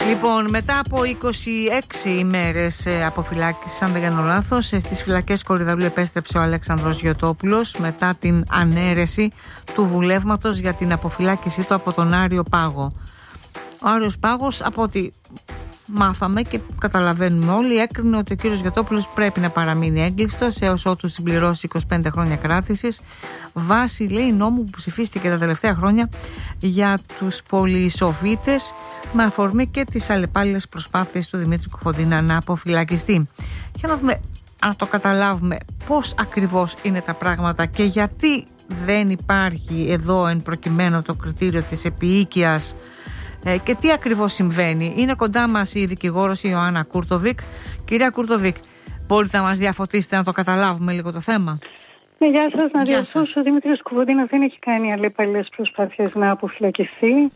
Λοιπόν, μετά από 26 ημέρες αποφυλάκησης, αν δεν κάνω λάθος, στις φυλακές Κορυδαλού επέστρεψε ο Αλέξανδρος Γιωτόπουλος μετά την ανέρεση του βουλεύματος για την αποφυλάκησή του από τον Άριο Πάγο. Ο Άριος Πάγος, από ό,τι μάθαμε και καταλαβαίνουμε όλοι, έκρινε ότι ο κύριος Γιωτόπουλος πρέπει να παραμείνει έγκλειστος έως ότου συμπληρώσει 25 χρόνια κράτησης, βάσει, λέει, νόμου που ψηφίστηκε τα τελευταία χρόνια για τους πολυσοβίτες, με αφορμή και τις αλλεπάλληλες προσπάθειες του Δημήτρη Κουφοντίνα να αποφυλακιστεί. Για να δούμε, αν το καταλάβουμε, πώς ακριβώς είναι τα πράγματα και γιατί δεν υπάρχει εδώ εν προκειμένου το κριτήριο της επιοίκειας και τι ακριβώς συμβαίνει. Είναι κοντά μας η δικηγόρος Ιωάννα Κούρτοβικ. Κυρία Κούρτοβικ, μπορείτε να μας διαφωτίσετε, να το καταλάβουμε λίγο το θέμα? Γεια σας, να διορθώσω. Ο Δημήτρης Κουφοντίνας δεν έχει κάνει αλλεπάλληλες προσπάθειες να αποφυλακιστεί.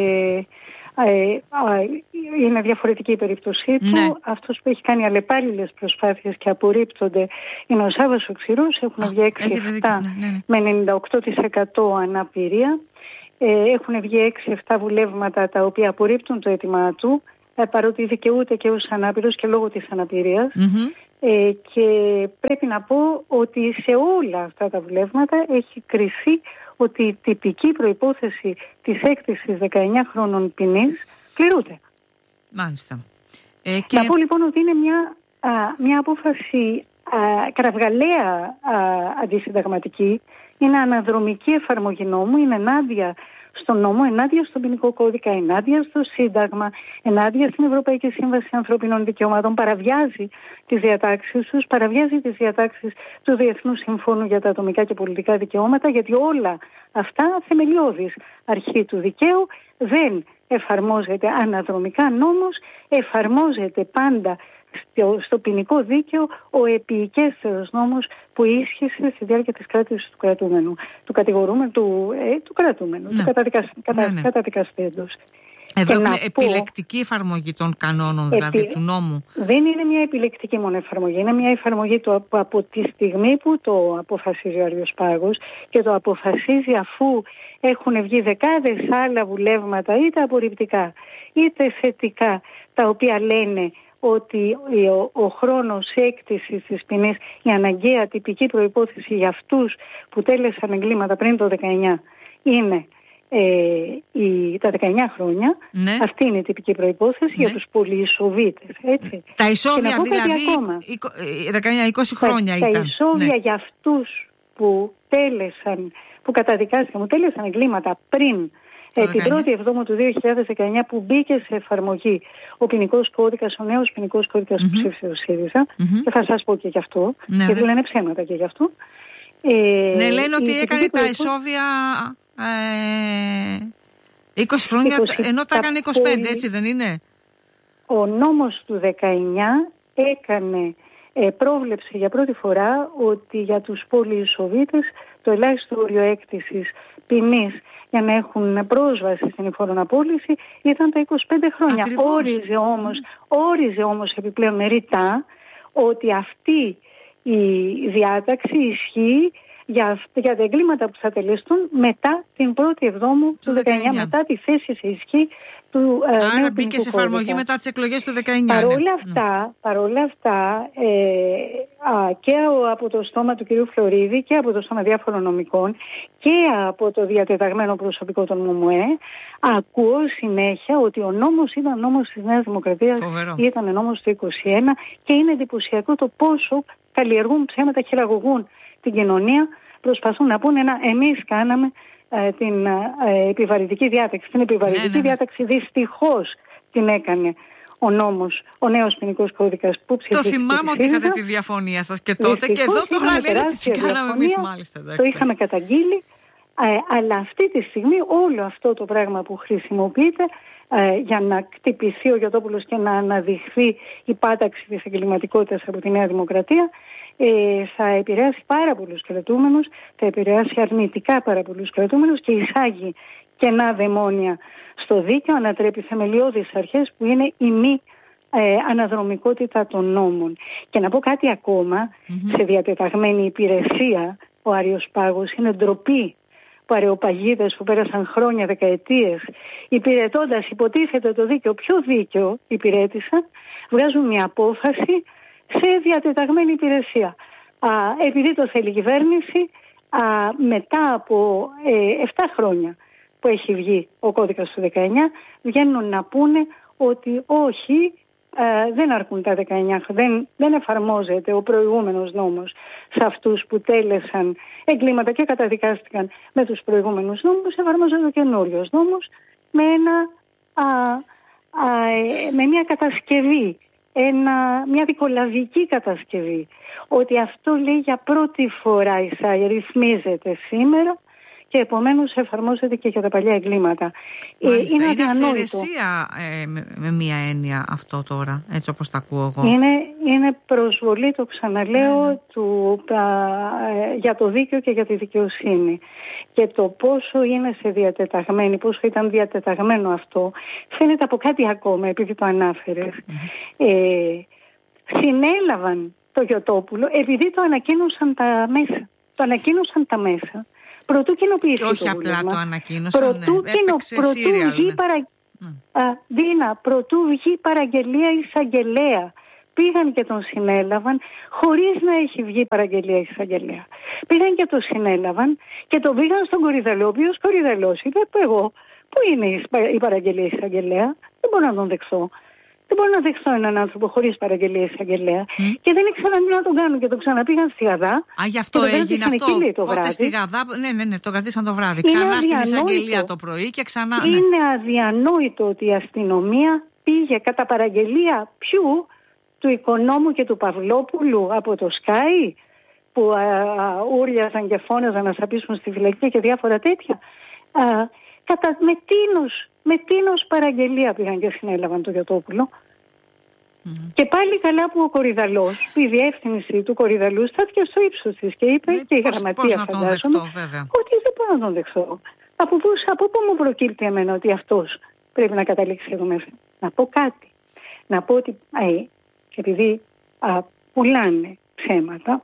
Είναι διαφορετική η περίπτωσή του. Ναι. Αυτός που έχει κάνει αλλεπάλληλες προσπάθειες και απορρίπτονται είναι ο Σάββας ο Ξηρός. Έχουν βγει 6-7 με 98% αναπηρία. Έχουν βγει 6-7 βουλεύματα τα οποία απορρίπτουν το αίτημά του, παρότι δικαιούται και ως ανάπηρος και λόγω της αναπηρίας. Και πρέπει να πω ότι σε όλα αυτά τα βουλεύματα έχει κριθεί ότι η τυπική προϋπόθεση της έκτησης 19 χρόνων ποινής πληρούνται. Μάλιστα. Να πω λοιπόν ότι είναι μια απόφαση κραυγαλαία αντισυνταγματική, είναι αναδρομική εφαρμογή νόμου, είναι ενάντια στον νόμο, ενάντια στον ποινικό κώδικα, ενάντια στο Σύνταγμα, ενάντια στην Ευρωπαϊκή Σύμβαση Ανθρωπίνων Δικαιωμάτων, παραβιάζει τις διατάξεις τους, παραβιάζει τις διατάξεις του Διεθνούς Συμφώνου για τα Ατομικά και Πολιτικά Δικαιώματα, γιατί όλα αυτά θεμελιώδης αρχή του δικαίου, δεν εφαρμόζεται αναδρομικά νόμος, εφαρμόζεται πάντα στο ποινικό δίκαιο ο επιοικέστερος νόμος που ίσχυσε στη διάρκεια της κράτησης του κρατούμενου, του κατηγορούμενου, του κρατούμενου, του καταδικαστέντος. Εδώ έχουμε επιλεκτική εφαρμογή των κανόνων, δηλαδή του νόμου. Δεν είναι μια επιλεκτική μόνο εφαρμογή, είναι μια εφαρμογή του από τη στιγμή που το αποφασίζει ο Άριος Πάγος, και το αποφασίζει αφού έχουν βγει δεκάδες άλλα βουλεύματα, είτε απορριπτικά είτε θετικά, τα οποία λένε ότι ο χρόνος έκτησης της ποινής, η αναγκαία τυπική προϋπόθεση για αυτούς που τέλεσαν εγκλήματα πριν το 19 είναι τα 19 χρόνια. Ναι. Αυτή είναι η τυπική προϋπόθεση, για τους πολυισοβίτες. Έτσι. Τα ισόβια δηλαδή 19-20 χρόνια ήταν. Τα ισόβια για αυτούς που καταδικάστηκαν, που τέλεσαν εγκλήματα πριν την 1η Εβδόμου του 2019, που μπήκε σε εφαρμογή ο ποινικός κώδικας, ο νέος ποινικός κώδικας που ψήφισε ο ΣΥΡΙΖΑ, και θα σας πω και γι' αυτό, γιατί λένε ψέματα και γι' αυτό. Ναι, λένε ότι έκανε τα ισόβια 20 χρόνια, ενώ τα έκανε 25, έτσι δεν είναι? Ο νόμος του 19 πρόβλεψε για πρώτη φορά ότι για τους πολυισοβίτες το ελάχιστο όριο έκτησης ποινής για να έχουν πρόσβαση στην εφόρον απόλυση ήταν τα 25 χρόνια. Όριζε όμως επιπλέον ρητά ότι αυτή η διάταξη ισχύει για τα εγκλήματα που θα τελεστούν μετά την 1η Εβδόμου του 19, μετά τη θέση σε ισχύ του Άρα μπήκε σε εφαρμογή μετά τις εκλογές του 19. Παρόλα αυτά, και από το στόμα του κ. Φλωρίδη και από το στόμα διάφορων νομικών και από το διατεταγμένο προσωπικό των ΜΟΜΟΕ, ακούω συνέχεια ότι ο νόμος ήταν νόμος της Νέας Δημοκρατίας, ήταν νόμος του 21, και είναι εντυπωσιακό το πόσο καλλιεργούν ψέματα, χειραγωγούν την κοινωνία, προσπαθούν να πούνε εμείς κάναμε την επιβαρυντική διάταξη. Την επιβαρυντική διάταξη δυστυχώς την έκανε ο νόμος, ο νέος ποινικός κώδικας που ψηφίστηκε. Το θυμάμαι ότι είχατε τη διαφωνία σας και τότε, και εδώ τώρα λέτε ότι την κάναμε εμείς, μάλιστα. Το είχαμε καταγγείλει, αλλά αυτή τη στιγμή όλο αυτό το πράγμα που χρησιμοποιείται για να κτυπηθεί ο Γιωτόπουλος και να αναδειχθεί η πάταξη της εγκληματικότητας από τη Νέα Δημοκρατία, θα επηρεάσει πάρα πολλούς κρατούμενους, θα επηρεάσει αρνητικά πάρα πολλούς κρατούμενους και εισάγει κενά δαιμόνια στο δίκαιο, ανατρέπει θεμελιώδεις αρχές που είναι η μη αναδρομικότητα των νόμων. Και να πω κάτι ακόμα, σε διατεταγμένη υπηρεσία ο Άριος Πάγος, είναι ντροπή παρεοπαγίδες που πέρασαν χρόνια, δεκαετίες, υπηρετώντας υποτίθεται το δίκαιο πιο δίκαιο υπηρέτησαν, βγάζουν μια απόφαση σε διατεταγμένη υπηρεσία. Επειδή το θέλει η κυβέρνηση, μετά από 7 χρόνια που έχει βγει ο κώδικας του 19, βγαίνουν να πούνε ότι όχι, δεν αρκούν τα 19, δεν εφαρμόζεται ο προηγούμενος νόμος σε αυτούς που τέλεσαν εγκλήματα και καταδικάστηκαν με τους προηγούμενους νόμους. Εφαρμόζεται ο καινούριος νόμος με μια κατασκευή, μια δικολαβική κατασκευή, ότι αυτό λέει για πρώτη φορά ρυθμίζεται σήμερα και επομένως εφαρμόζεται και για τα παλιά εγκλήματα. Είναι αυθαιρεσία με μία έννοια αυτό τώρα, έτσι όπως τα ακούω εγώ. Είναι προσβολή, το ξαναλέω, για το δίκαιο και για τη δικαιοσύνη. Και το πόσο είναι πόσο ήταν διατεταγμένο αυτό, φαίνεται από κάτι ακόμα, επειδή το ανάφερες. Συνέλαβαν το Γιωτόπουλο επειδή το ανακοίνωσαν τα μέσα. Προτού κοινοποιηθεί το όχι απλά βούλευμα. Το ανακοίνωσαν, προτού βγει παραγγελία εισαγγελέα. Πήγαν και τον συνέλαβαν χωρίς να έχει βγει παραγγελία εισαγγελέα. Πήγαν και τον συνέλαβαν και τον πήγαν στον Κορυδαλλό, ο οποίος Κορυδαλλός είπε, πού είναι η παραγγελία εισαγγελέα, δεν μπορώ να τον δεχθώ. Δεν μπορώ να δεχθώ έναν άνθρωπο χωρίς παραγγελία εισαγγελέα. Και δεν ήξεραν τι να τον κάνουν και τον ξαναπήγαν στη Γαδά. Γι' αυτό έγινε αυτό. Πότε στη Γαδά, ναι, το κρατήσαν το βράδυ. Ξανά στην εισαγγελία το πρωί και ξανά. Είναι αδιανόητο ότι η αστυνομία πήγε κατά παραγγελία του Οικονόμου και του Παυλόπουλου από το Sky, που ούρλιαζαν και φώναζαν να σαπίσουν στη φυλακή και διάφορα τέτοια. Με τίνος παραγγελία πήγαν και συνέλαβαν το Γιωτόπουλο. Και πάλι καλά που ο Κορυδαλλός, η διεύθυνση του Κορυδαλλού, στάθηκε στο ύψος της και είπε, και η γραμματεία φαντάζομαι, ότι δεν μπορώ να τον δεχθώ. Από πού μου προκύπτει εμένα ότι αυτός πρέπει να καταλήξει εδώ μέσα? Να πω κάτι. Να πω ότι επειδή πουλάνε ψέματα,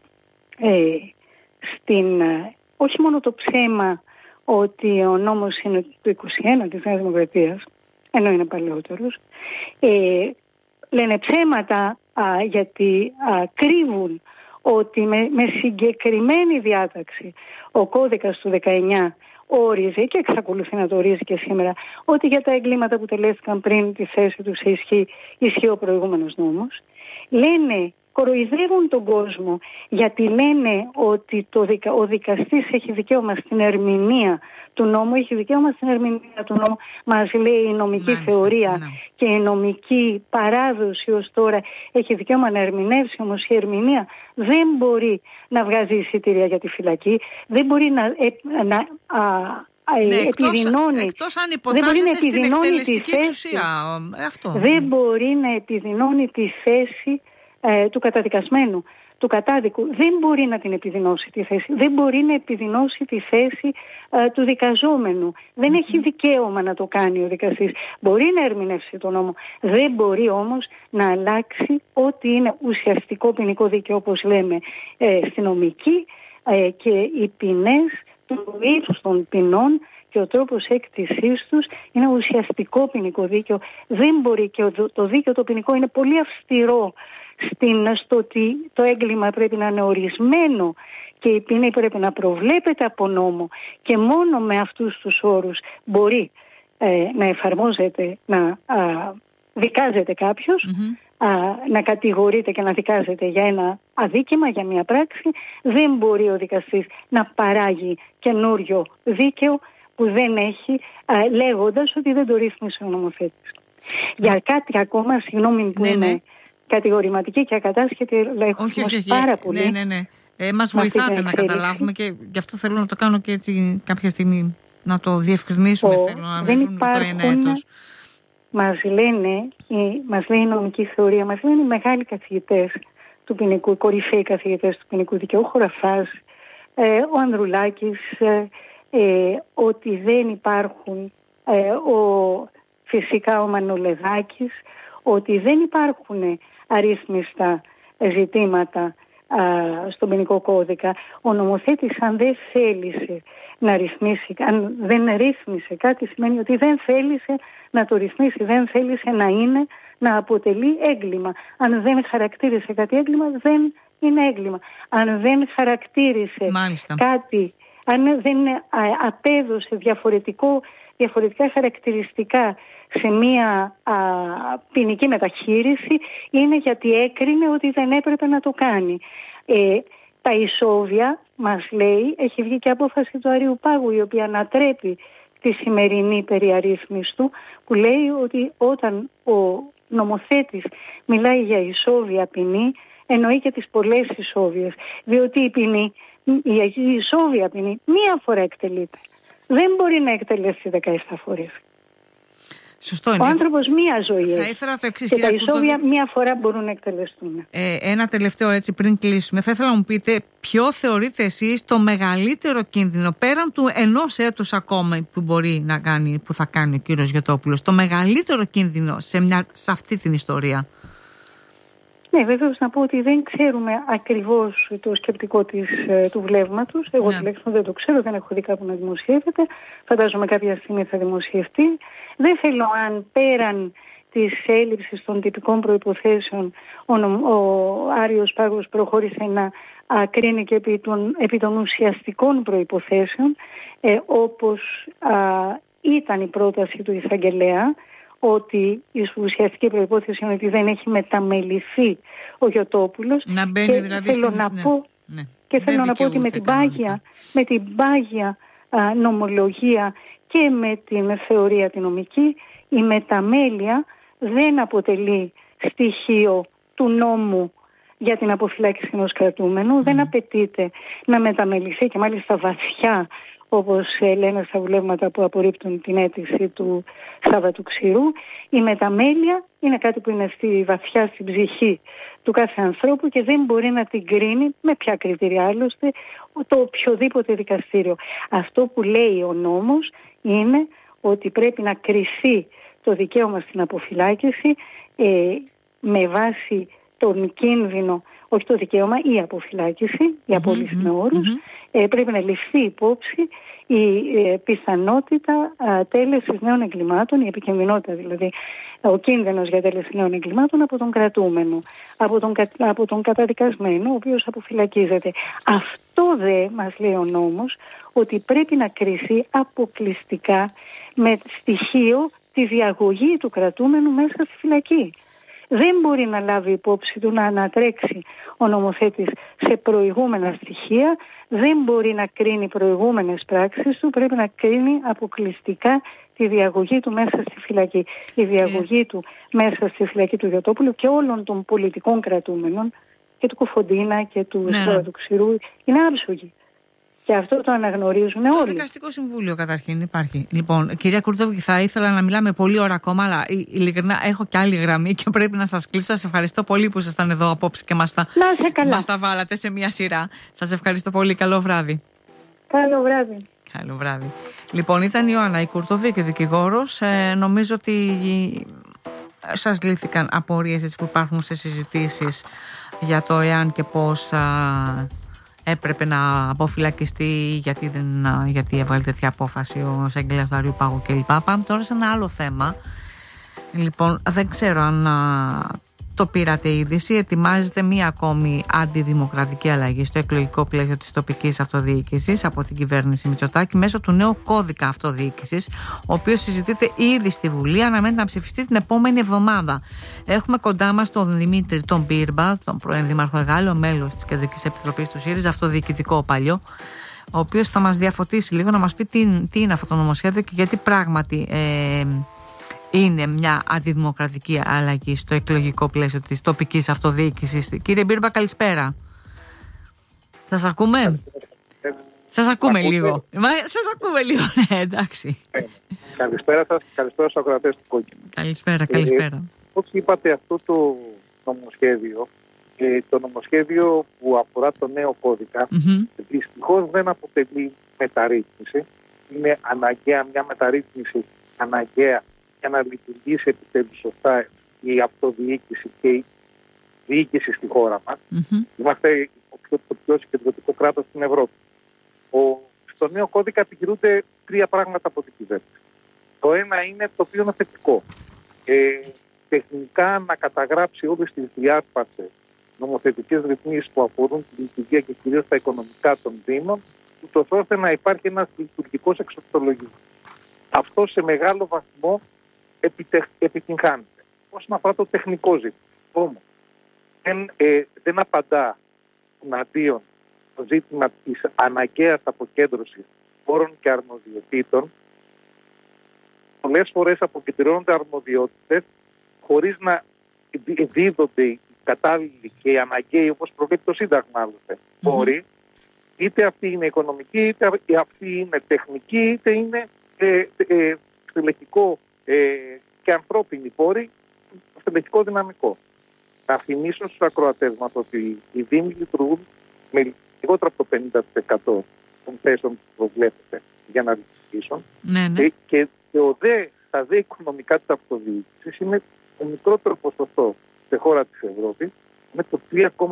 όχι μόνο το ψέμα ότι ο νόμος είναι του 21 της Νέας Δημοκρατίας, ενώ είναι παλαιότερος, λένε ψέματα γιατί κρύβουν ότι με συγκεκριμένη διάταξη ο κώδικας του 19 όριζε και εξακολουθεί να το ορίζει και σήμερα ότι για τα εγκλήματα που τελέστηκαν πριν τη θέση του σε ισχύει ο προηγούμενος νόμος. Κοροϊδεύουν τον κόσμο γιατί λένε ότι ο δικαστής έχει δικαίωμα στην ερμηνεία του νόμου, έχει δικαίωμα στην ερμηνεία του νόμου, μας λέει η νομική θεωρία και η νομική παράδοση ως τώρα έχει δικαίωμα να ερμηνεύσει, όμως η ερμηνεία δεν μπορεί να βγάζει εισιτήρια για τη φυλακή, δεν μπορεί να επιδεινώνει, εκτός αν υποτάσσεται στην εκτελεστική εξουσία. Δεν μπορεί να επιδεινώνει τη θέση του καταδικασμένου, του κατάδικου. Δεν μπορεί να την επιδεινώσει τη θέση. Δεν μπορεί να επιδεινώσει τη θέση του δικαζόμενου. Δεν έχει δικαίωμα να το κάνει ο δικαστής. Μπορεί να ερμηνεύσει τον νόμο. Δεν μπορεί όμως να αλλάξει ό,τι είναι ουσιαστικό ποινικό δίκαιο, όπως λέμε στη νομική, και οι ποινές του ύψους των ποινών και ο τρόπος έκτησής τους είναι ουσιαστικό ποινικό δίκαιο. Δεν μπορεί, και το δίκαιο το ποινικό είναι πολύ αυστηρό στο ότι το έγκλημα πρέπει να είναι ορισμένο και η ποινή πρέπει να προβλέπεται από νόμο και μόνο με αυτούς τους όρους μπορεί να εφαρμόζεται, να δικάζεται κάποιος, να κατηγορείται και να δικάζεται για ένα αδίκημα, για μια πράξη. Δεν μπορεί ο δικαστής να παράγει καινούριο δίκαιο που δεν έχει, λέγοντας ότι δεν το ρύθμισε ο νομοθέτης. Για κάτι ακόμα, συγγνώμη που είναι κατηγορηματική και ακατάσχετη, αλλά έχω πάρα πολύ. Μας βοηθάτε να καταλάβουμε και γι' αυτό θέλω να το κάνω και έτσι κάποια στιγμή να το διευκρινίσουμε. Δεν υπάρχουν, μας λέει η νομική θεωρία, μας λένε οι μεγάλοι καθηγητές του ποινικού, οι κορυφαίοι καθηγητές του ποινικού δικαίου, ο Χωραφάς, ο Ανδρουλάκης, ότι δεν υπάρχουν, φυσικά ο Μανολεδάκης, ότι δεν υπάρχουν αρρύθμιστα ζητήματα στον ποινικό κώδικα. Ο νομοθέτης, αν δεν θέλησε να ρυθμίσει. Αν δεν ρύθμισε κάτι, σημαίνει ότι δεν θέλησε να το ρυθμίσει, δεν θέλησε να αποτελεί έγκλημα. Αν δεν χαρακτήρισε κάτι έγκλημα, δεν είναι έγκλημα. Αν δεν χαρακτήρισε κάτι, αν δεν απέδωσε διαφορετικά χαρακτηριστικά σε μία ποινική μεταχείριση, είναι γιατί έκρινε ότι δεν έπρεπε να το κάνει. Τα ισόβια, μας λέει, έχει βγει και απόφαση του Αρείου Πάγου, η οποία ανατρέπει τη σημερινή περιαρρύθμιση του, που λέει ότι όταν ο νομοθέτης μιλάει για ισόβια ποινή, εννοεί και τις πολλές ισόβιες, διότι η ισόβια ποινή μία φορά εκτελείται. Δεν μπορεί να εκτελέσει 17 φορές. Σωστό είναι. Ο άνθρωπος μία ζωή θα έχει. ήθελα το εξής, και τα ισόβια μία φορά μπορούν να εκτελεστούν. Ένα τελευταίο έτσι πριν κλείσουμε. Θα ήθελα να μου πείτε ποιο θεωρείτε εσείς το μεγαλύτερο κίνδυνο, πέραν του ενός έτους ακόμα που θα κάνει ο κύριος Γιωτόπουλος, το μεγαλύτερο κίνδυνο σε αυτή την ιστορία. Ναι, βεβαίως να πω ότι δεν ξέρουμε ακριβώς το σκεπτικό του βλεύματος. Εγώ τουλάχιστον δεν το ξέρω, δεν έχω δει κάπου να δημοσιεύεται. Φαντάζομαι κάποια στιγμή θα δημοσιευτεί. Δεν θέλω, αν πέραν της έλλειψης των τυπικών προϋποθέσεων ο Άρειος Πάγος προχώρησε να κρίνει και επί των ουσιαστικών προϋποθέσεων, όπως ήταν η πρόταση του εισαγγελέα, ότι η ουσιαστική προϋπόθεση είναι ότι δεν έχει μεταμεληθεί ο Γιωτόπουλος. Να μπαίνει δηλαδή θέλω να πω ότι με την πάγια νομολογία και με την θεωρία τη νομική, η μεταμέλεια δεν αποτελεί στοιχείο του νόμου για την αποφυλάκηση ενός κρατούμενου. Δεν απαιτείται να μεταμεληθεί, και μάλιστα βαθιά, όπως λένε στα βουλεύματα που απορρίπτουν την αίτηση του Σάββατου Ξηρού. Η μεταμέλεια είναι κάτι που είναι βαθιά στην ψυχή του κάθε ανθρώπου και δεν μπορεί να την κρίνει με ποια κριτήρια άλλωστε το οποιοδήποτε δικαστήριο. Αυτό που λέει ο νόμος είναι ότι πρέπει να κριθεί το δικαίωμα στην αποφυλάκηση με βάση τον κίνδυνο, όχι το δικαίωμα, η αποφυλάκηση, η απόλυση με όρους, πρέπει να ληφθεί υπόψη η πιθανότητα τέλεσης νέων εγκλημάτων, η επικινδυνότητα δηλαδή, ο κίνδυνος για τέλεση νέων εγκλημάτων από τον κρατούμενο, από τον καταδικασμένο, ο οποίος αποφυλακίζεται. Αυτό μας λέει ο νόμος, ότι πρέπει να κριθεί αποκλειστικά με στοιχείο τη διαγωγή του κρατούμενου μέσα στη φυλακή. Δεν μπορεί να λάβει υπόψη του, να ανατρέξει ο νομοθέτης σε προηγούμενα στοιχεία, δεν μπορεί να κρίνει προηγούμενες πράξεις του, πρέπει να κρίνει αποκλειστικά τη διαγωγή του μέσα στη φυλακή. Η διαγωγή του μέσα στη φυλακή του Γιωτόπουλου και όλων των πολιτικών κρατούμενων, και του Κουφοντίνα και του Σάββατου Ξηρού, είναι άψογη. Και αυτό το αναγνωρίζουν όλοι. Το Δικαστικό Συμβούλιο καταρχήν υπάρχει. Λοιπόν, κυρία Κουρτόβικη, θα ήθελα να μιλάμε πολλή ώρα ακόμα, αλλά ειλικρινά έχω και άλλη γραμμή και πρέπει να σας κλείσω. Σας ευχαριστώ πολύ που ήσασταν εδώ απόψε και μας τα βάλατε σε μια σειρά. Σας ευχαριστώ πολύ. Καλό βράδυ. Καλό βράδυ. Καλό βράδυ. Λοιπόν, ήταν η Ιωάννα η Κουρτόβικη, δικηγόρος. Νομίζω ότι σας λύθηκαν απορίες που υπάρχουν σε συζητήσεις για το εάν και πώς έπρεπε να αποφυλακιστεί, γιατί έβγαλε τέτοια απόφαση ο εισαγγελέας του Αρείου Πάγου κλπ. Πάμε τώρα σε ένα άλλο θέμα. Λοιπόν, δεν ξέρω αν το πήρατε είδηση. Ετοιμάζεται μία ακόμη αντιδημοκρατική αλλαγή στο εκλογικό πλαίσιο της τοπικής αυτοδιοίκησης από την κυβέρνηση Μητσοτάκη μέσω του νέου κώδικα αυτοδιοίκησης, ο οποίος συζητείται ήδη στη Βουλή, αναμένεται να ψηφιστεί την επόμενη εβδομάδα. Έχουμε κοντά μας τον Δημήτρη τον Μπίρμπα, τον πρώην Δήμαρχο Εγάλεο, μέλος της Κεντρικής Επιτροπής του ΣΥΡΙΖΑ, αυτοδιοικητικό παλιό, ο οποίος θα μας διαφωτίσει λίγο, να μας πει τι είναι αυτό το νομοσχέδιο και γιατί πράγματι είναι μια αντιδημοκρατική αλλαγή στο εκλογικό πλαίσιο της τοπικής αυτοδιοίκησης. Κύριε Μπίρμπα, καλησπέρα. Σας ακούμε? Σας ακούμε λίγο. Σας ακούμε λίγο, ναι, εντάξει. Καλησπέρα σας, καλησπέρα στους ακροατές του Κόκκινου. Καλησπέρα. Όπως είπατε, αυτό το νομοσχέδιο, το νομοσχέδιο που αφορά το νέο κώδικα, δυστυχώς δεν αποτελεί μεταρρύθμιση. Είναι αναγκαία, μια μεταρρύθμιση αναγκαία για να λειτουργήσει επιτέλους σωστά η αυτοδιοίκηση και η διοίκηση στη χώρα μας. Είμαστε το πιο συγκεντρωτικό κράτος στην Ευρώπη. στο νέο κώδικα επιχειρούνται 3 πράγματα από την κυβέρνηση. Το ένα είναι το οποίο είναι θετικό. Τεχνικά να καταγράψει όλες τις διάσπαρτες νομοθετικές ρυθμίσεις που αφορούν τη λειτουργία και κυρίως τα οικονομικά των Δήμων, ούτως ώστε να υπάρχει ένας λειτουργικός εξοπτολογισμός. Αυτό σε μεγάλο βαθμό επιτυγχάνεται. Όσον αφορά το τεχνικό ζήτημα, όμως, δεν απαντά εναντίον το ζήτημα της αναγκαίας αποκέντρωσης πόρων και αρμοδιοτήτων. Πολλές φορές αποκεντρώνονται αρμοδιότητες χωρίς να δίδονται οι κατάλληλοι και οι αναγκαίοι, όπως προβλέπει το Σύνταγμα άλλωστε, πόροι, είτε αυτή είναι οικονομική, είτε αυτή είναι τεχνική, είτε είναι στελεχικό και ανθρώπινη πόροι, στελεχικό δυναμικό. Να θυμίσω στους ακροατές μας ότι οι Δήμοι λειτουργούν με λιγότερο από το 50% των θέσεων που προβλέπεται για να λειτουργήσουν. Και τα δε οικονομικά της αυτοδιοίκησης είναι το μικρότερο ποσοστό σε χώρα της Ευρώπης, με το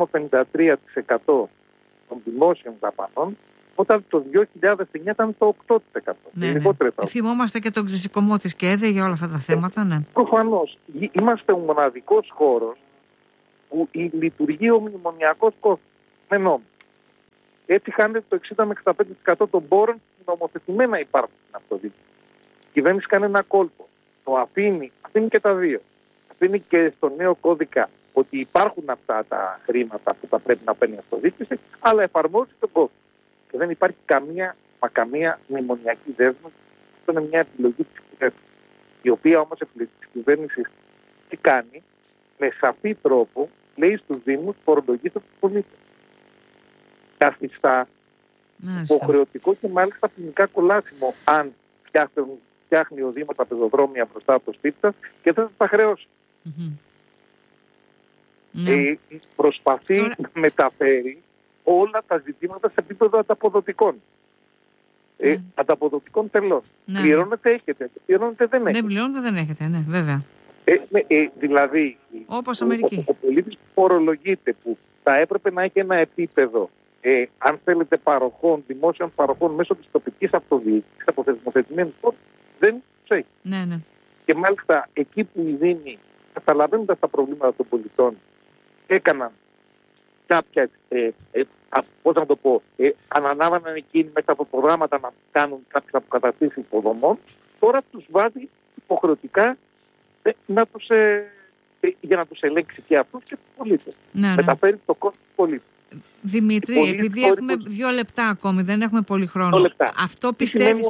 3,53% των δημόσιων δαπανών, όταν το 2009 ήταν το 8%. Θυμόμαστε και τον ξεσηκωμό της ΚΕΔΕ για όλα αυτά τα θέματα. Προφανώς. Είμαστε ο μοναδικός χώρος που λειτουργεί ο μνημονιακός κόστος με νόμο. Έτσι χάνεται το 60 με 65% των πόρων που νομοθετημένα υπάρχουν στην αυτοδιοίκηση. Η κυβέρνηση κάνει ένα κόλπο. Το αφήνει και τα δύο. Αφήνει και στο νέο κώδικα ότι υπάρχουν αυτά τα χρήματα που θα πρέπει να παίρνει η αυτοδιοίκηση, αλλά εφαρμόζει τον κόστος. Και δεν υπάρχει καμία μνημονιακή δέσμευση. Αυτό είναι μια επιλογή της κυβέρνησης. Η οποία όμως επιλογή της κυβέρνησης τι κάνει, με σαφή τρόπο λέει στους Δήμους φορολογήστε τους πολίτες. Καθιστά υποχρεωτικό και μάλιστα ποινικά κολάσιμο αν φτιάχνει ο Δήμος τα πεζοδρόμια μπροστά από το σπίτι σας και δεν θα τα χρεώσει. Προσπαθεί να μεταφέρει όλα τα ζητήματα σε επίπεδο ανταποδοτικών. Ανταποδοτικών τελών. Πληρώνετε έχετε, πληρώνετε δεν έχετε. Δεν πληρώνετε δεν έχετε, ναι, βέβαια. Δηλαδή, όπως Αμερική. Ο πολίτης που φορολογείται, που θα έπρεπε να έχει ένα επίπεδο, αν θέλετε, παροχών, δημόσιων παροχών μέσω της τοπικής αυτοδιοίκησης, αποθεσμοθετημένου φόρου, δεν τους έχει. Ναι. Και μάλιστα εκεί που οι Δήμοι, καταλαβαίνοντας τα προβλήματα των πολιτών, έκαναν κάποια, πώς να το πω, ανανάβαναν εκείνοι μέσα από προγράμματα να κάνουν κάποιες αποκαταστήσεις υποδομών, τώρα τους βάζει υποχρεωτικά για να τους ελέγξει και αυτούς και τους πολίτες. Μεταφέρει το κόστος του πολίτη. Δημήτρη, επειδή έχουμε 2 λεπτά ακόμη, δεν έχουμε πολύ χρόνο. 2 λεπτά. Αυτό πιστεύεις?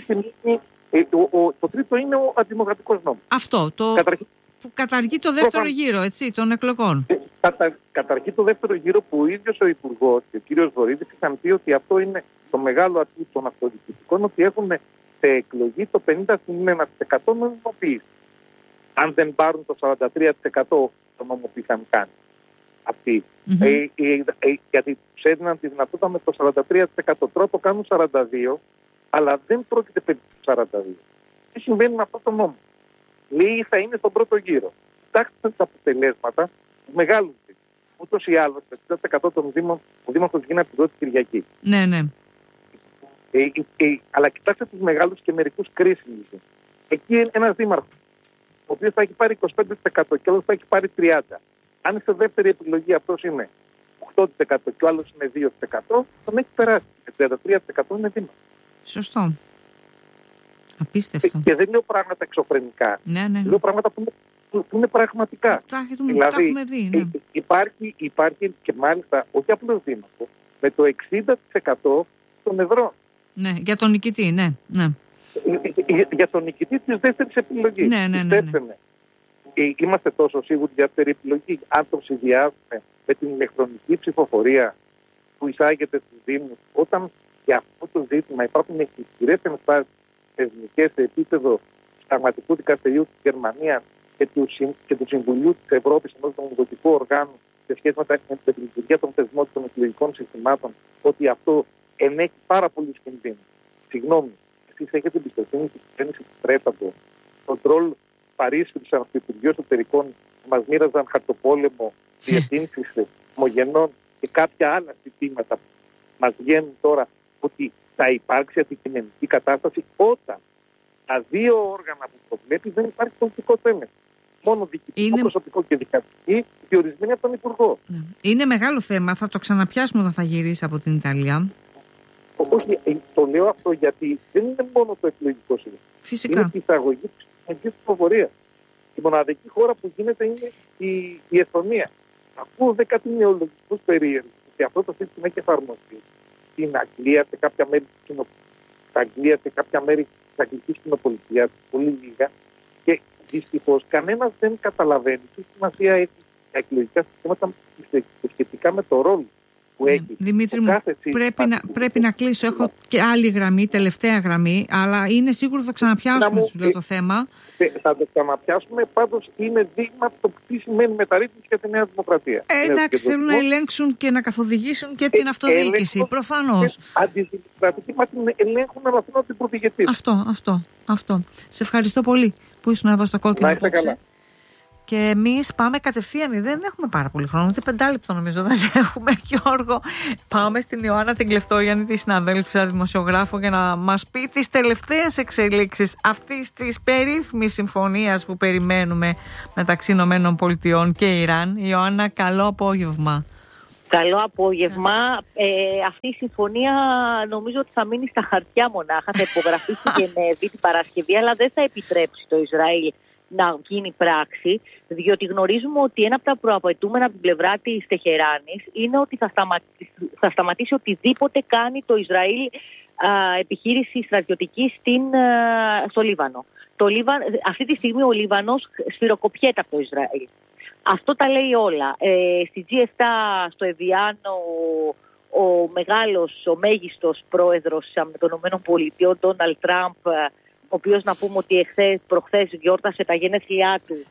Το τρίτο είναι ο αντιδημοκρατικός νόμος. Αυτό, που καταργεί το δεύτερο γύρο, έτσι, των εκλογών. Καταργεί το δεύτερο γύρο που ο ίδιος ο Υπουργός και ο κύριος Βορύδης είχαν πει ότι αυτό είναι το μεγάλο ατού των αυτοδιοικητικών, ότι έχουν σε εκλογή το 50% νομιμοποίηση. Αν δεν πάρουν το 43% το νόμο που είχαν κάνει αυτοί. Γιατί τους έδιναν τη δυνατότητα με το 43%. Τώρα το κάνουν 42%, αλλά δεν πρόκειται περί του 42%. Τι συμβαίνει με αυτό το νόμο? Λέει θα είναι στον πρώτο γύρο. Κοιτάξτε τα αποτελέσματα του μεγάλου Δήμου. Ούτως ή άλλως, το 60% των Δήμων, ο Δήμος τους γίνει επιδότηση Κυριακή. Ναι. Αλλά κοιτάξτε τους μεγάλους και μερικούς κρίσιμους. Εκεί ένας δήμαρχος, ο οποίος θα έχει πάρει 25% και ο άλλος θα έχει πάρει 30%. Αν σε δεύτερη επιλογή αυτός είναι 8% και ο άλλος είναι 2%, τον έχει περάσει. 33% είναι δήμαρχος. Σωστό. Απίστευτο. Και δεν λέω πράγματα εξωφρενικά. Ναι. Λέω πράγματα που είναι πραγματικά. Τα έχουμε δει. Ναι. Υπάρχει και μάλιστα όχι απλώς δήμαρχος, με το 60% των εδρών. Ναι, για τον νικητή, ναι. Για τον νικητή της δεύτερης επιλογής. Ναι. Είμαστε τόσο σίγουροι για δεύτερη επιλογή, αν το συνδυάζουμε με την ηλεκτρονική ψηφοφορία που εισάγεται στους Δήμους, όταν για αυτό το ζήτημα υπάρχουν ισχυρές ενστάσεις θεσμικές σε επίπεδο Συνταγματικού Δικαστηρίου της Γερμανίας και του Συμβουλίου της Ευρώπης, ενός νομοθετικού οργάνου, σε σχέση με τη λειτουργία των θεσμών των εκλογικών συστημάτων, ότι αυτό ενέχει πάρα πολλούς κινδύνους. Συγγνώμη, εσείς έχετε εμπιστοσύνη στην κυβέρνηση του Πρέτατο, τον τρόλ παρίσχυψαν στο Υπουργείο Εσωτερικών, μας μοίραζαν χαρτοπόλεμο, διευθύνσεις ομογενών και κάποια άλλα ζητήματα που μας βγαίνουν τώρα, ότι θα υπάρξει αντικειμενική κατάσταση όταν τα δύο όργανα που προβλέπει δεν υπάρχει πολιτικό έλεγχο. Μόνο διοικητικό, προσωπικό και δικαστική, διορισμένοι από τον Υπουργό. Είναι μεγάλο θέμα. Θα το ξαναπιάσουμε όταν θα γυρίσει από την Ιταλία. Όχι, το λέω αυτό γιατί δεν είναι μόνο το εκλογικό σύστημα. Φυσικά. Είναι και η εισαγωγή τη κοινωνική ψηφοφορία. Η μοναδική χώρα που γίνεται είναι η Εσθονία. Ακούω κάτι νεολογικού περίεργου ότι αυτό το σύστημα έχει εφαρμοστεί στην Αγγλία, σε κάποια μέρη τη Αγγλική Κοινοπολιτεία, πολύ λίγα. Και δυστυχώς κανένας δεν καταλαβαίνει τι σημασία έχει τα εκλογικά συστήματα σχετικά με το ρόλο που έχει. Δημήτρη μου, πρέπει να κλείσω. Έχω και άλλη γραμμή, τελευταία γραμμή, αλλά είναι σίγουρο θα ξαναπιάσουμε το θέμα. Θα το ξαναπιάσουμε, πάντως είναι δείγμα το τι σημαίνει μεταρρύθμιση για τη Νέα Δημοκρατία. Εντάξει, θέλουν να ελέγξουν και να καθοδηγήσουν και την αυτοδιοίκηση, προφανώς. Αντιδημοκρατική μα την ελέγχουν, αλλά θέλουν να την προδηγετήσουν. Αυτό. Σε ευχαριστώ πολύ που ήσουν εδώ στο Κόκκινο. Να είστε καλά. Και εμείς πάμε κατευθείαν, δεν έχουμε πάρα πολύ χρόνο, ούτε 5 λεπτό νομίζω δεν έχουμε, Γιώργο. Πάμε στην Ιωάννα την Κλεφτόγιαννη, τη συναδέλφισσα δημοσιογράφο, για να μας πει τις τελευταίες εξελίξεις αυτής της περίφημης συμφωνίας που περιμένουμε μεταξύ ΗΠΑ και Ιράν. Ιωάννα, καλό απόγευμα. Καλό απόγευμα. Αυτή η συμφωνία νομίζω ότι θα μείνει στα χαρτιά μονάχα, θα υπογραφεί στη Γενέβη την Παρασκευή, αλλά δεν θα επιτρέψει το Ισραήλ να γίνει πράξη, διότι γνωρίζουμε ότι ένα από τα προαπαιτούμενα από την πλευρά της Τεχεράνης είναι ότι θα σταματήσει οτιδήποτε κάνει το Ισραήλ επιχείρηση στρατιωτική στο Λίβανο. Αυτή τη στιγμή ο Λίβανος σφυροκοπιέται από το Ισραήλ. Αυτό τα λέει όλα. Στη G7 στο Εβιάν ο μέγιστος πρόεδρος των ΗΠΑ, Ντόναλντ Τραμπ, ο οποίος να πούμε ότι προχθές γιόρτασε τα γενέθλιά του,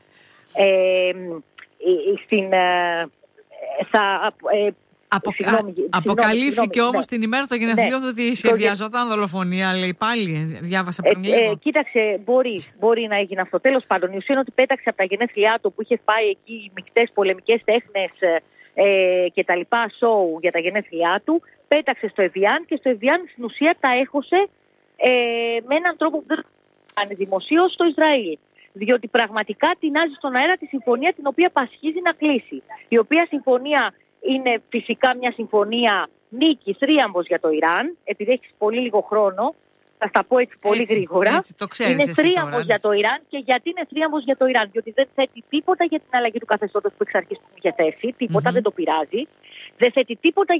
αποκαλύφθηκε όμως την ημέρα των γενεθλίων ότι σχεδιαζόταν δολοφονία, λέει πάλι. Διάβασα πριν λίγο. Κοίταξε, μπορεί να έγινε αυτό. Τέλος πάντων, η ουσία είναι ότι πέταξε από τα γενέθλιά του που είχε πάει εκεί μεικτές πολεμικές τέχνες και τα λοιπά σοου για τα γενέθλιά του, πέταξε στο Εβιάν και στο Εβιάν στην ουσία τα έχωσε με έναν τρόπο που δεν κάνει δημοσίως στο Ισραήλ. Διότι πραγματικά τεινάζει στον αέρα τη συμφωνία την οποία πασχίζει να κλείσει. Η οποία συμφωνία είναι φυσικά μια συμφωνία νίκης, θρίαμβος για το Ιράν, επειδή έχει πολύ λίγο χρόνο, θα τα πω έτσι πολύ γρήγορα. Είναι θρίαμβος για το Ιράν. Και γιατί είναι θρίαμβος για το Ιράν? Διότι δεν θέτει τίποτα για την αλλαγή του καθεστώτος που εξ αρχής του είχε θέσει, τίποτα, δεν το πειράζει. Δεν θέτει τίποτα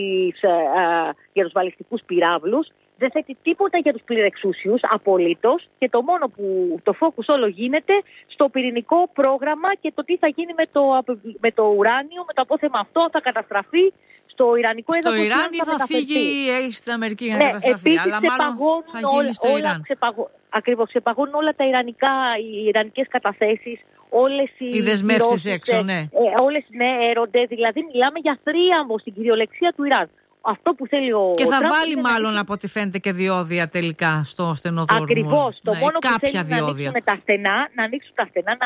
για τους βαλιστικούς πυράβλους. Δεν θέτει τίποτα για τους πληρεξούσιους, απολύτως. Και το μόνο που το φόκους όλο γίνεται στο πυρηνικό πρόγραμμα και το τι θα γίνει με το ουράνιο, με το απόθεμα αυτό, θα καταστραφεί στο Ιρανικό έδαφος. Στο Ιράν ή θα φύγει στην Αμερική για να καταστραφεί. Αλλά μάλλον θα γίνει στο Ιράν. Ακριβώς, ξεπαγώνουν όλα οι ιρανικές καταθέσεις, όλες οι δεσμεύσεις έξω, όλες έρονται. Δηλαδή μιλάμε για θρίαμβο στην κυριολεξία του Ιράν. Αυτό που θέλει και θα βάλει μάλλον από ό,τι φαίνεται και διόδια τελικά στο στενό του ορμuz. Ακριβώς. Το μόνο που θέλει να ανοίξουν τα στενά,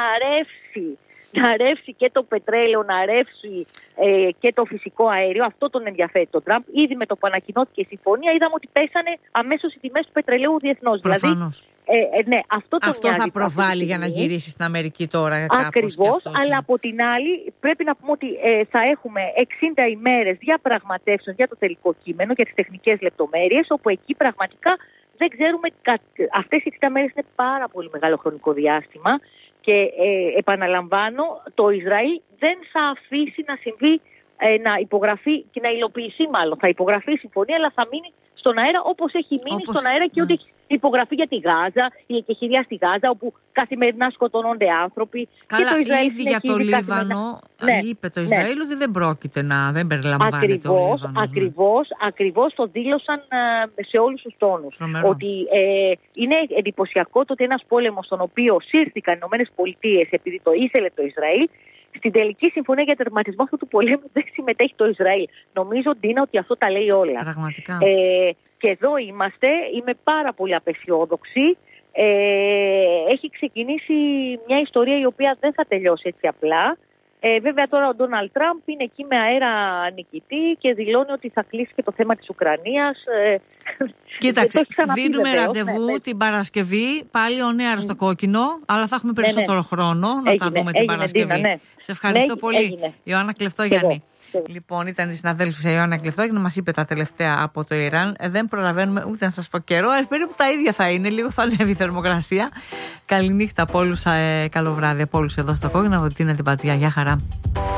να ρεύσει και το πετρέλαιο, να ρεύσει και το φυσικό αέριο. Αυτό τον ενδιαφέρει τον Τραμπ. Ήδη με το που ανακοινώθηκε η συμφωνία είδαμε ότι πέσανε αμέσως οι τιμές του πετρελαίου διεθνώς. Προφανώς. Δηλαδή, αυτό θα προβάλλει για να γυρίσει στην Αμερική τώρα. Ακριβώς, αλλά από την άλλη πρέπει να πούμε ότι θα έχουμε 60 ημέρες διαπραγματεύσεων για το τελικό κείμενο, για τις τεχνικές λεπτομέρειες, όπου εκεί πραγματικά δεν ξέρουμε. Αυτές οι 60 μέρες είναι πάρα πολύ μεγάλο χρονικό διάστημα και επαναλαμβάνω, το Ισραήλ δεν θα αφήσει να συμβεί, να υπογραφεί και να υλοποιηθεί μάλλον. Θα υπογραφεί η συμφωνία, αλλά θα μείνει στον αέρα όπως έχει μείνει στον αέρα και ό,τι έχει υπογραφεί για τη Γάζα, η εκεχηρία στη Γάζα, όπου καθημερινά σκοτώνονται άνθρωποι. Καλά, και το Ισραήλ ήδη για το Λίβανο είπε το Ισραήλ ότι δεν πρόκειται δεν περιλαμβάνεται το Λίβανο. Ακριβώς το δήλωσαν σε όλους τους τόνους. Ότι είναι εντυπωσιακό το ότι ένας πόλεμος στον οποίο σύρθηκαν οι ΗΠΑ επειδή το ήθελε το Ισραήλ, στην τελική συμφωνία για τερματισμό αυτού του πολέμου δεν συμμετέχει το Ισραήλ. Νομίζω, Ντίνα, ότι αυτό τα λέει όλα. Πραγματικά. Και εδώ είμαστε. Είμαι πάρα πολύ απεσιόδοξη. Έχει ξεκινήσει μια ιστορία η οποία δεν θα τελειώσει έτσι απλά. Βέβαια τώρα ο Ντόναλντ Τραμπ είναι εκεί με αέρα νικητή και δηλώνει ότι θα κλείσει και το θέμα της Ουκρανίας. Κοίταξε, δίνουμε ραντεβού την Παρασκευή, πάλι ο νέαρος στο κόκκινο, αλλά θα έχουμε περισσότερο χρόνο να τα δούμε την Παρασκευή. Σε ευχαριστώ πολύ, Ιωάννα Κλεφτόγιαννη. Λοιπόν, ήταν η συναδέλφισσα Ιωάννα Κλεφτόγιαννη, μας είπε τα τελευταία από το Ιράν. Δεν προλαβαίνουμε ούτε να σας πω καιρό. Περίπου τα ίδια θα είναι, λίγο θα ανέβει η θερμοκρασία. Καληνύχτα από όλους, καλό βράδυ από όλους εδώ στο κόκκινο, από την Αντιπατζιά. Γεια χαρά.